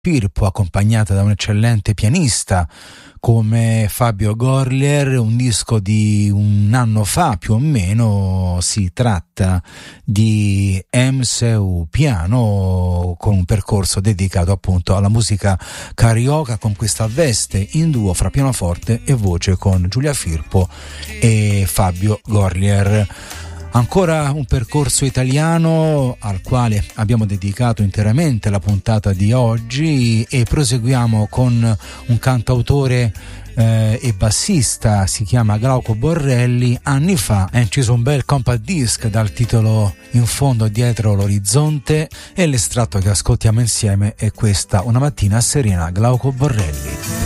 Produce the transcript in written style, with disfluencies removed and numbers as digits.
Firpo, accompagnata da un eccellente pianista come Fabio Gorlier, un disco di un anno fa più o meno. Si tratta di MSU Piano, con un percorso dedicato appunto alla musica carioca, con questa veste in duo fra pianoforte e voce con Giulia Firpo e Fabio Gorlier. Ancora un percorso italiano al quale abbiamo dedicato interamente la puntata di oggi, e proseguiamo con un cantautore e bassista, si chiama Glauco Borrelli. Anni fa è inciso un bel compact disc dal titolo In fondo dietro l'orizzonte, e l'estratto che ascoltiamo insieme è questa, Una mattina serena, Glauco Borrelli.